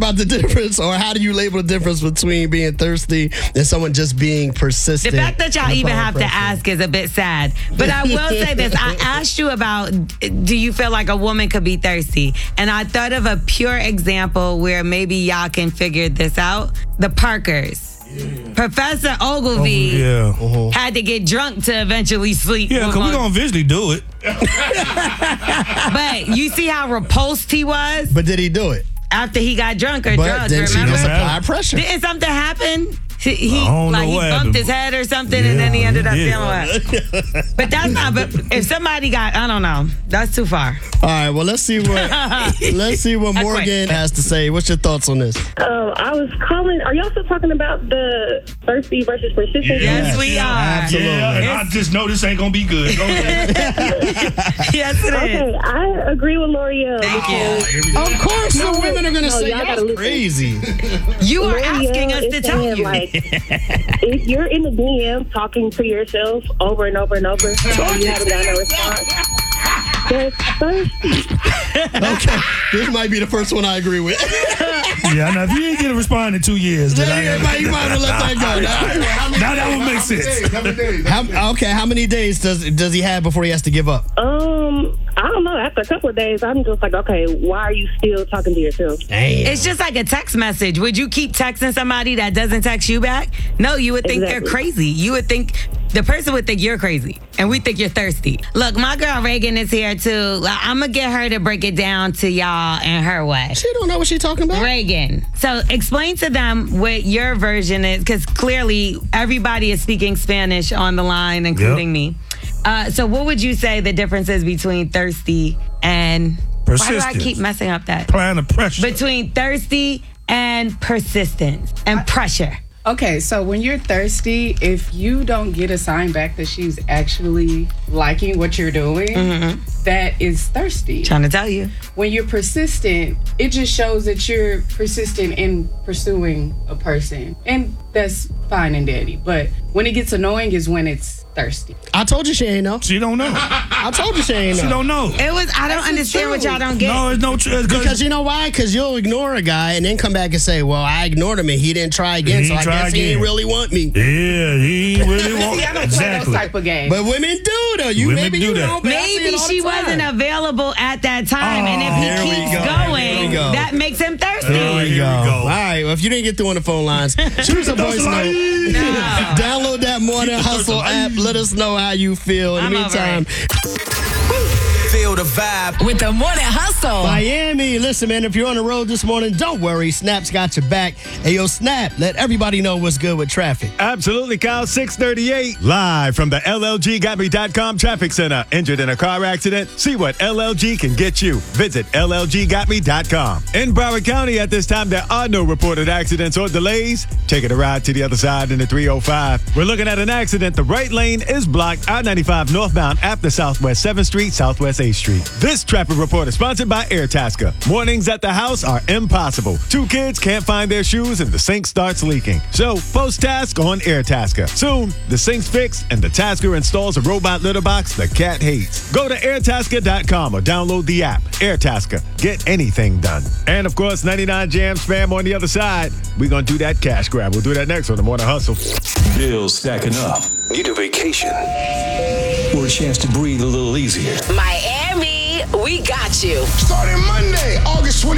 about the difference, or how do you label the difference between being thirsty and someone just being persistent? The fact that y'all even have to ask is a bit sad. But I will say this. I asked you about, do you feel like a woman could be thirsty? And I thought of a pure example where maybe y'all can figure this out. The Parkers. Professor Ogilvy had to get drunk to eventually sleep. Yeah, because we're going to visually do it. But you see how repulsed he was? But did he do it? After he got drunk or drugged, then she remember? just applied pressure. Didn't something happen? He bumped happened. His head or something, and then he ended up feeling well. But that's not. But if somebody got, I don't know, that's too far. All right. Well, let's see what Morgan has to say. What's your thoughts on this? I was calling. Are y'all still talking about the thirsty versus persistent? Yes, we are. Absolutely. Yeah, I just know this ain't gonna be good. Go ahead. Yes, it is. Okay, I agree with L'Oreal. Thank you. Of course, the women are going to say y'all gotta that's listen. crazy. You are L'Oreal asking us to is tell saying, you. like, if you're in the DM talking to yourself over and over and over, and you haven't gotten a response, that's thirsty. Okay, this might be the first one I agree with. Yeah, now if you ain't get a response in 2 years, then You might have let that go. now that would make sense. How many days? How many days does he have before he has to give up? I don't know. After a couple of days, I'm just like, okay, why are you still talking to yourself? Damn. It's just like a text message. Would you keep texting somebody that doesn't text you back? No, you would think they're crazy. You would think the person would think you're crazy, and we think you're thirsty. Look, my girl Reagan is here too. I'm gonna get her to break it down to y'all in her way. She don't know what she's talking about. Reagan. So explain to them what your version is, because clearly everybody is speaking Spanish on the line, including me. So what would you say the difference is between thirsty and persistence? Why do I keep messing up that? Applying the pressure. Between thirsty and persistence and pressure. Okay, so when you're thirsty, if you don't get a sign back that she's actually liking what you're doing, that is thirsty. Trying to tell you. When you're persistent, it just shows that you're persistent in pursuing a person. And that's fine and dandy. But when it gets annoying is when it's thirsty. I told you she ain't know. She don't know. I told you she ain't know. She don't know. I don't understand what y'all don't get. No, it's no truth. Because you know why? Because you'll ignore a guy and then come back and say, well, I ignored him and he didn't try again, so I guess he didn't really want me. Yeah, he really want See, I don't play those type of games. But women do, though. Women do that. Maybe she wasn't available at that time, and if he keeps going, that makes him thirsty. There we go. All right, well, if you didn't get through on the phone lines, shoot us a voice note. Download that Morning Hustle app. Let us know how you feel. In the meantime, feel the vibe with the Morning Hustle. Miami, listen, man, if you're on the road this morning, don't worry. Snap's got your back. Hey, yo, Snap, let everybody know what's good with traffic. Absolutely, Kyle. 638. Live from the LLGGotMe.com traffic center. Injured in a car accident? See what LLG can get you. Visit LLGGotMe.com. In Broward County at this time, there are no reported accidents or delays. Taking a ride to the other side in the 305. We're looking at an accident. The right lane is blocked. I-95 northbound after Southwest 7th Street, Southwest 8th Street. This traffic report is sponsored by Airtasker. Mornings at the house are impossible. 2 kids can't find their shoes and the sink starts leaking. So post task on Airtasker. Soon, the sink's fixed and the Tasker installs a robot litter box the cat hates. Go to airtasker.com or download the app. Airtasker. Get anything done. And of course, 99 Jam spam on the other side. We're going to do that cash grab. We'll do that next on the Morning Hustle. Bills stacking up. Need a vacation or a chance to breathe a little easier. Miami, we got you. Starting Monday, August 20th.